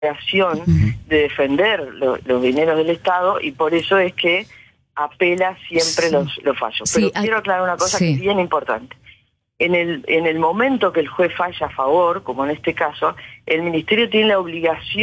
obligación de defender los dineros del Estado, y por eso es que apela siempre los fallos. Pero quiero aclarar una cosa que es bien importante. En el momento que el juez falla a favor, como en este caso, el Ministerio tiene la obligación